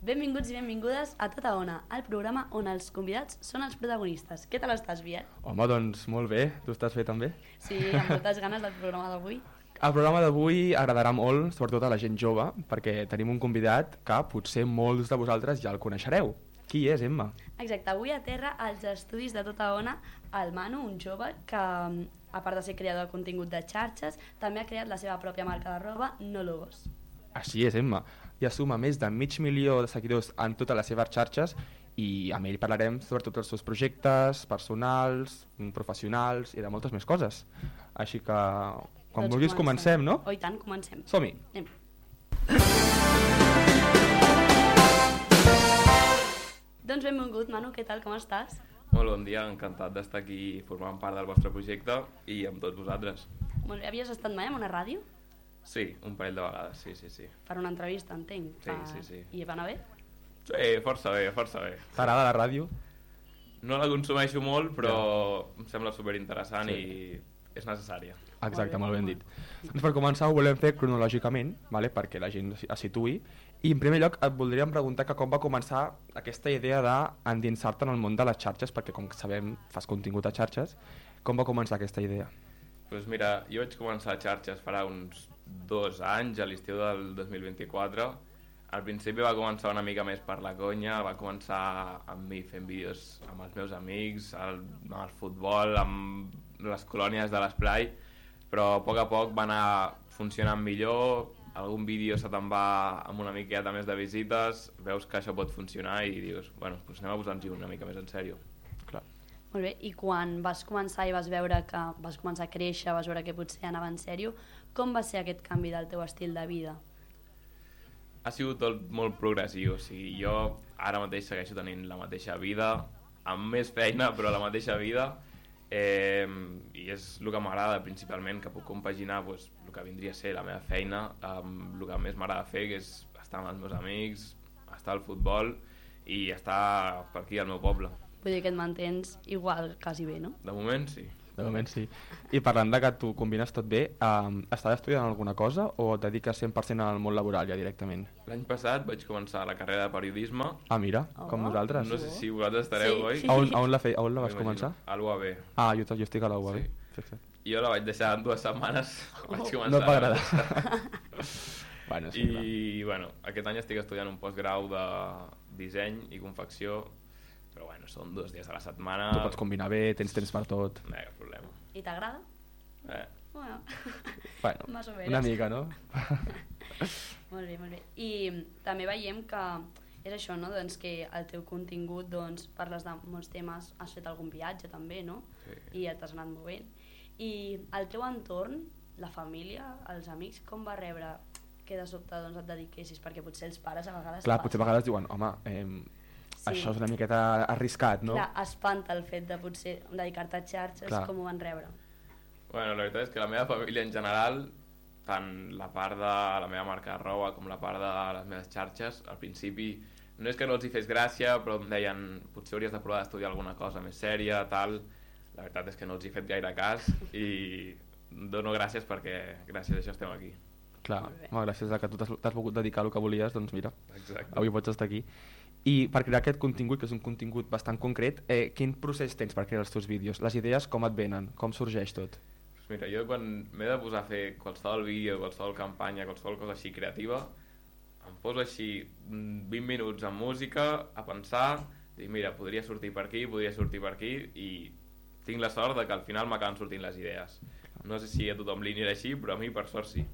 Benvinguts i benvingudes a Tota Ona, el programa on els convidats són els protagonistes. Què tal estàs, Biel? Home, doncs molt bé. Tu estàs bé també? Sí, amb moltes ganes del programa d'avui. El programa d'avui agradarà molt, sobretot a la gent jove, perquè tenim un convidat que potser molts de vosaltres ja el coneixereu. Qui és, Emma? Exacte, avui a terra als estudis de Tota Ona el Manu, un jove que, a part de ser creador de contingut de xarxes, també ha creat la seva pròpia marca de roba, No Logos. Així és, Emma. Ja suma més de 500.000 de seguidors en totes les seves xarxes i amb ell parlarem sobre tots els seus projectes personals, professionals i de moltes més coses. Així que, quan Doncs vulguis, comencem, no? Oh, i tant, comencem. Som-hi! Anem. Doncs benvingut, Manu, què tal, com estàs? Molt bon dia, encantat d'estar aquí formant part del vostre projecte i amb tots vosaltres. Molt bé, havies estat mai en una ràdio? Sí, un parell de vegades, sí. Per una entrevista, entenc. Sí. I va anar bé? Sí, força bé. T'agrada la ràdio? No la consumeixo molt, però em sembla superinteressant i és necessària. Exacte, molt ben dit. Doncs per començar ho volem fer cronològicament, vale? Perquè la gent es situï. I en primer lloc et voldríem preguntar que com va començar aquesta idea d'endinsar-te en el món de les xarxes, perquè com sabem fas contingut a xarxes. Com va començar aquesta idea? Doncs mira, jo vaig començar a xarxes farà uns 2 anys, a l'estiu del 2024. Al principi va començar una mica més per la conya, va començar amb mi fent vídeos amb els meus amics, amb el futbol, amb les colònies de l'esplai, però a poc va anar funcionant millor, algun vídeo se te'n va amb una miqueta més de visites, veus que això pot funcionar i dius, bueno, doncs anem a posar-nos una mica més en sèrio. Clar. Molt bé, i quan vas començar i vas veure que vas començar a créixer, vas veure que potser anava en sèrio, com va ser aquest canvi del teu estil de vida? Ha sigut tot molt progressiu, o sigui, jo ara mateix segueixo tenint la mateixa vida, amb més feina, però la mateixa vida, i és el que m'agrada principalment, que puc compaginar el que vindria a ser la meva feina amb el que més m'agrada fer, que és estar amb els meus amics, estar al futbol i estar per aquí al meu poble. Vull dir que et mantens igual, quasi bé, no? De moment sí. De moment sí. I parlant de que tu combines tot bé, estàs estudiant alguna cosa o et dediques 100% al món laboral ja directament? L'any passat vaig començar la carrera de periodisme. Ah, mira, com nosaltres. No sé si vosaltres estareu, oi? On la vas començar? A l'UAB. Ah, jo estic a la UAB. Sí. Jo la vaig deixar en 2 setmanes. Vaig començar no et va agradar. Bueno, sí, I bueno, aquest any estic estudiant un postgrau de disseny i confecció, però bueno, són 2 dies a la setmana. Tu pots combinar bé, tens temps per tot. No hi ha cap problema. I t'agrada? Bueno, más o menos. una mica, no? Molt bé. I també veiem que és això, no? Doncs que el teu contingut, doncs, parles de molts temes, has fet algun viatge també, no? Sí. I ja t'has anat movent. I el teu entorn, la família, els amics, com va rebre que de sobte doncs, et dediquessis? Perquè potser els pares a vegades... Clar, potser a vegades diuen, home, això és una miqueta arriscat, no? Clar, espanta el fet de potser dedicar-te a xarxes. Clar. Com ho van rebre? Bueno, la veritat és que la meva família en general, tant la part de la meva marca de roba com la part de les meves xarxes, al principi no és que no els hi fes gràcia, però em deien potser hauries de provar d'estudiar alguna cosa més sèria, tal. La veritat és que no els hi he fet gaire cas i dono gràcies perquè gràcies a això estem aquí. Clar, gràcies a que tu t'has pogut dedicar al que volies, doncs mira, exacte. Avui pots estar aquí. I per crear aquest contingut, que és un contingut bastant concret, quin procés tens per crear els teus vídeos? Les idees com et venen? Com sorgeix tot? Mira, jo quan m'he de posar a fer qualsevol vídeo, qualsevol campanya, qualsevol cosa així creativa, em poso així 20 minuts amb música, a pensar, dic, mira, podria sortir per aquí, i tinc la sort de que al final m'acaben sortint les idees. No sé si a tothom li anirà així, però a mi per sort sí.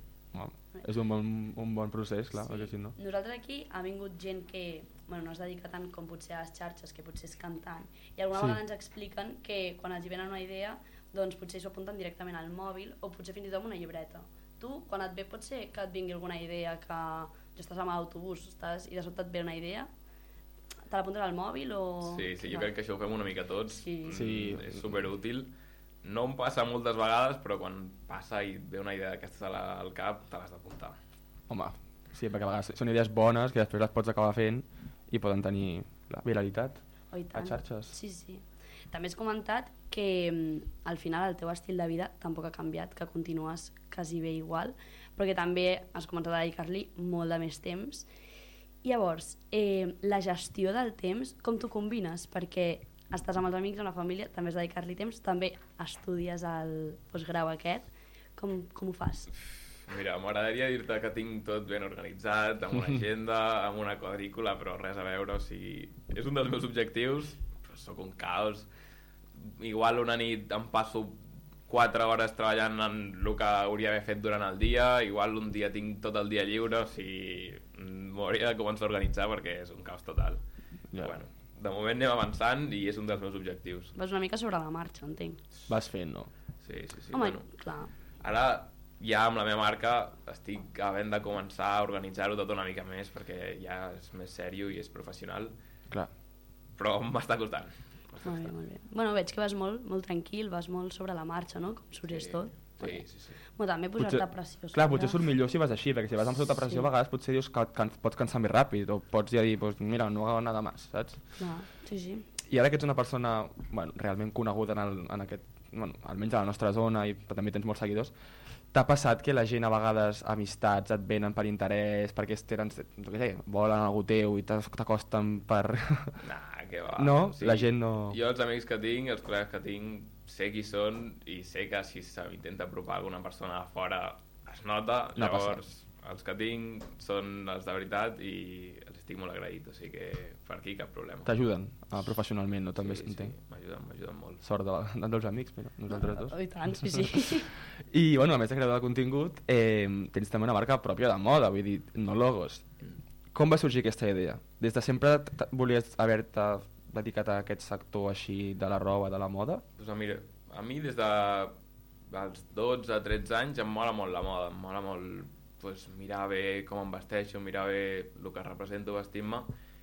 És un bon procés, clar, sí. Si no. Nosaltres aquí ha vingut gent que no es dedica tant com potser a les xarxes, que potser és cantant, i alguna vegada ens expliquen que quan els hi venen una idea, doncs potser s'ho apunten directament al mòbil o potser fins i tot amb una llibreta. Tu, quan et ve, pot ser que et vingui alguna idea, que ja estàs amb l'autobús i de sobte et ve una idea, te l'apuntes al mòbil o... Sí, jo crec que això ho fem una mica tots, sí. És superútil. No em passa moltes vegades, però quan passa i et ve una idea d'aquestes al cap, te l'has d'apuntar. Home, sí, perquè a vegades són idees bones que després les pots acabar fent i poden tenir la viralitat a xarxes. Sí. També has comentat que al final el teu estil de vida tampoc ha canviat, que continues quasi bé igual, però que també has començat a dedicar-li molt de més temps Llavors, la gestió del temps, com t'ho combines? Perquè estàs amb els amics, amb la família, també has de dedicar-li temps, també estudies el postgrau aquest. Com ho fas? Mira, m'agradaria dir-te que tinc tot ben organitzat, amb una agenda, amb una quadrícula, però res a veure, o sigui, és un dels meus objectius, però sóc un caos. Igual una nit em passo 4 hores treballant en el que hauria d'haver fet durant el dia, igual un dia tinc tot el dia lliure, o sigui, m'hauria de començar a organitzar perquè és un caos total. Ja. Bueno, de moment anem avançant i és un dels meus objectius. Vas una mica sobre la marxa, entenc. Vas fent, no? Sí. Home, Bueno, clar. ara ja amb la meva marca estic havent de començar a organitzar-ho tot una mica més perquè ja és més sèrio i és professional, Clar. però m'està costant. Molt bé, molt bé. Bueno, veig que vas molt tranquil, vas molt sobre la marxa, no? Com surts tot. Sí. Bueno, també posar-te pressió. Clar, potser surt millor si vas així, perquè si vas amb sota pressió Sí. a vegades potser dius que pots cansar més ràpid, o pots ja dir, pues, mira, no hago nada más, saps? Clar, sí. I ara que ets una persona realment coneguda en aquest, almenys a la nostra zona, i també tens molts seguidors, t'ha passat que la gent a vegades, amistats, et venen per interès, perquè volen algú teu i t'acosten per... Nah, que va. No? La gent no... Jo els amics que tinc, els col·legues que tinc, sé qui són i sé que si s'intenta apropar alguna persona de fora es nota, No llavors els que tinc són els de veritat i els estic molt agraït, o sigui que per aquí cap problema. T'ajuden professionalment, no? També entenc. M'ajuden molt. Sort dels amics, mira, nosaltres dos. I tant, sí. I, bueno, a més de creador de contingut, tens també una marca pròpia de moda, vull dir, no logos. Com va sorgir aquesta idea? Des de sempre volies haver-te dedicat a aquest sector així de la roba, de la moda? Pues mira, a mi des dels 12-13 anys em mola molt la moda, em mola molt mirar bé com em vesteixo, mirar bé el que represento vestint-me,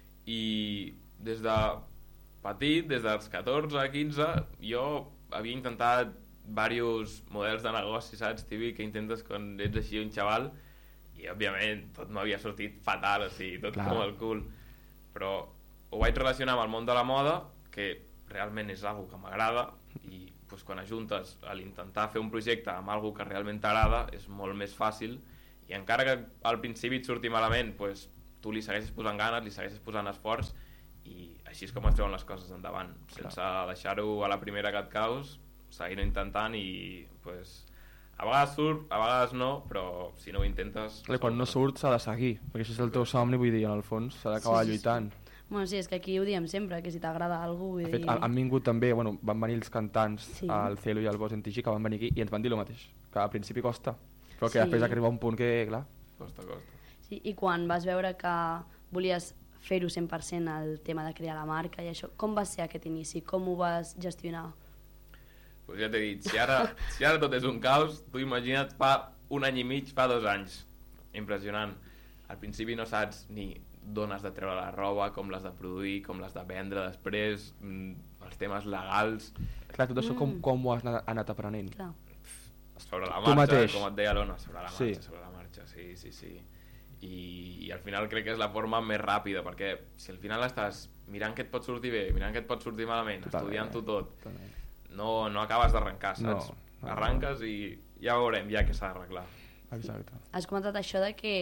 i des de petit, des dels 14-15, jo havia intentat diversos models de negoci, saps, típic, que intentes quan ets així un xaval, i òbviament tot m'havia sortit fatal, o sigui, tot com el cul, però ho vaig relacionar amb el món de la moda, que realment és algo que m'agrada, i quan ajuntes a l'intentar fer un projecte amb algo que realment t'agrada és molt més fàcil, i encara que al principi et surti malament, tu li segueixes posant ganes, li segueixes posant esforç, i així és com es treuen les coses endavant, sense deixar-ho a la primera que et caus, seguint intentant, i a vegades surt, a vegades no, però si no ho intentes... Quan no surt s'ha de seguir, perquè això és el teu somni, vull dir, en el fons s'ha d'acabar lluitant. Bueno, sí, és que aquí ho diem sempre, que si t'agrada algú... De fet, han vingut també, van venir els cantants, el Celo i el Boss NTG, que van venir aquí i ens van dir el mateix, que al principi costa, però que després arriba un punt que, clar... Costa. Sí, i quan vas veure que volies fer-ho 100% el tema de crear la marca i això, com va ser aquest inici? Com ho vas gestionar? Pues ja t'he dit, si ara tot és un caos, tu imagina't fa 1 any i mig, fa 2 anys. Impressionant. Al principi no saps ni d'on has de treure la roba, com l'has de produir, com l'has de vendre després, els temes legals... Clar, tot això com ho has anat aprenent? Clar. Sobre la Tu marxa, mateix. com et deia l'Ona, sobre la marxa, sí. I al final crec que és la forma més ràpida, perquè si al final estàs mirant què et pot sortir bé, mirant què et pot sortir malament, estudiant-ho tot, no acabes d'arrencar, saps? Arranques i ja veurem ja què s'ha d'arreglar. Exacte. Has comentat això de que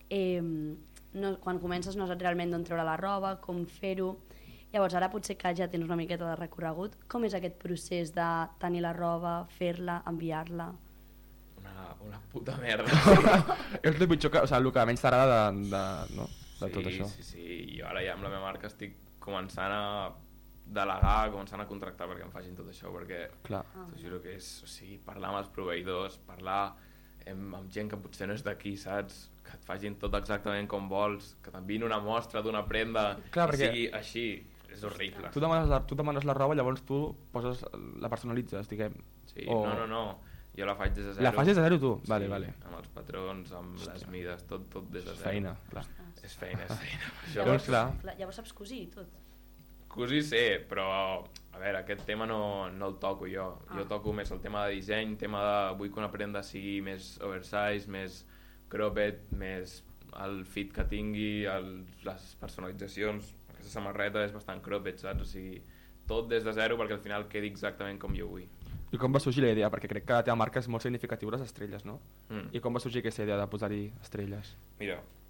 quan comences no saps realment d'on treure la roba, com fer-ho. Llavors ara potser que ja tens una miqueta de recorregut, com és aquest procés de tenir la roba, fer-la, enviar-la? Una puta merda. És el pitjor, el que menys t'agrada de tot això. Sí, jo ara ja amb la meva marca estic començant a delegar, començant a contractar perquè em facin tot això, perquè t'ho juro que és, o sigui, parlar amb els proveïdors, parlar amb gent que potser no és d'aquí, saps? Que et facin tot exactament com vols, que t'enviïn una mostra d'una prenda i sigui així, és horrible. Tu demanes la roba, llavors tu la personalitzes, diguem. Sí, no, jo la faig des de zero. La fas des de zero tu? Sí, vale. amb els patrons, amb les mides, tot des de zero. Feina, clar. És feina. Llavors saps cosir i tot? Cosir sé, però a veure, aquest tema no el toco jo. Jo toco més el tema de disseny, tema de vull que una prenda sigui més oversize, més cropped, més el fit que tingui, les personalitzacions. Aquesta samarreta és bastant cropped, saps? O sigui, tot des de zero perquè al final quedi exactament com jo vull. I com va sorgir la idea? Perquè crec que la teva marca és molt significativa, les estrelles, no? I com va sorgir aquesta idea de posar-hi estrelles? Mira,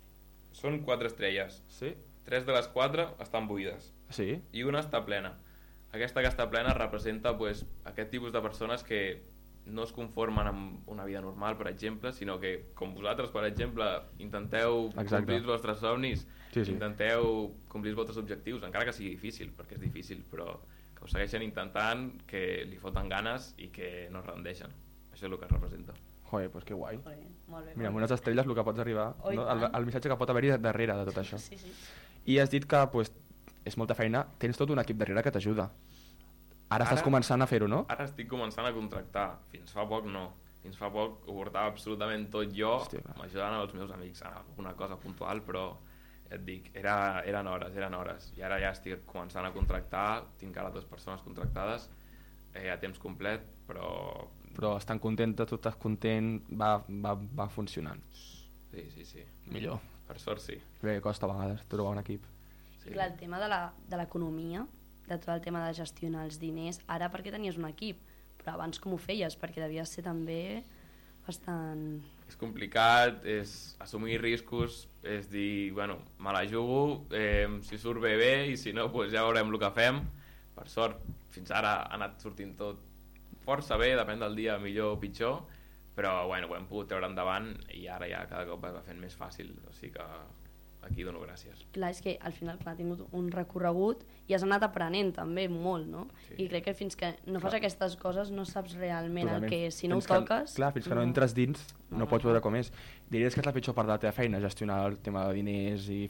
Són 4 estrelles. Sí? 3 de les 4 estan buides Sí? i una està plena. Aquesta que està plena representa pues, aquest tipus de persones que no es conformen amb una vida normal, per exemple, sinó que, com vosaltres, per exemple, intenteu complir els vostres somnis, intenteu complir els vostres objectius, encara que sigui difícil, perquè és difícil, però que ho segueixen intentant, que li foten ganes i que no es rendeixen. Això és el que representa. Joder, doncs que guai. Joder, molt bé. Mira, amb unes estrelles el que pots arribar, no? El missatge que pot haver-hi darrere de tot això. Sí, sí. I has dit que pues, és molta feina, tens tot un equip darrere que t'ajuda. Ara estàs començant a fer-ho, no? Ara estic començant a contractar. Fins fa poc no. Fins fa poc ho portava absolutament tot jo, m'ajudant els meus amics en alguna cosa puntual, però ja et dic, eren hores. I ara ja estic començant a contractar, tinc ara 2 persones contractades a temps complet, però... Però estan contentes, tu estàs content, va funcionant. Sí. Millor. Per sort sí. Bé, costa a vegades trobar un equip. Sí. Clar, el tema de l'economia, de tot el tema de gestionar els diners, ara perquè tenies un equip, però abans com ho feies? Perquè devies ser també bastant... És complicat, és assumir riscos, és dir, bueno, me la jugo, si surt bé, i si no, pues ja veurem el que fem. Per sort, fins ara ha anat sortint tot força bé, depèn del dia, millor o pitjor, però bueno, ho hem pogut treure endavant i ara ja cada cop va fent més fàcil, o sigui que aquí dono gràcies. Clar, és que al final ha tingut un recorregut i has anat aprenent també molt, no? Sí. I crec que fins que no fas aquestes coses no saps realment el que és. Si no ho toques... Clar, fins que no entres dins no pots veure com és. Diries que és la pitjor part de la teva feina, gestionar el tema de diners i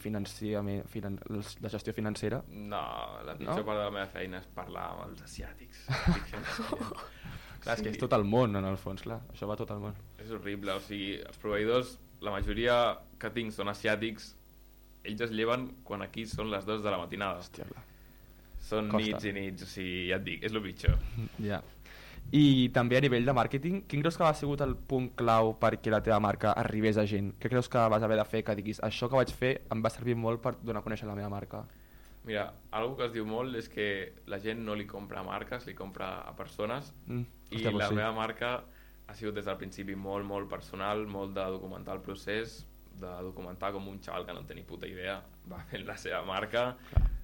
la gestió financera? No, la pitjor part de la meva feina és parlar amb els asiàtics. Clar, és que és tot el món, en el fons, clar. Això va tot el món. És horrible, o sigui, els proveïdors, la majoria que tinc són asiàtics, ells es lleven quan aquí són les 2 de la matinada. Hòstia, clar. Són nits i nits, o sigui, ja et dic, és el pitjor. Ja. I també a nivell de màrqueting, quin creus que va sigut el punt clau perquè la teva marca arribés a gent? Què creus que vas haver de fer que diguis això que vaig fer em va servir molt per donar a conèixer la meva marca? Mira, algo que es diu molt és que la gent no li compra a marques, li compra a persones, i la meva marca ha sigut des del principi molt, molt personal, molt de documentar el procés, de documentar com un xaval que no tenia puta idea va fent la seva marca,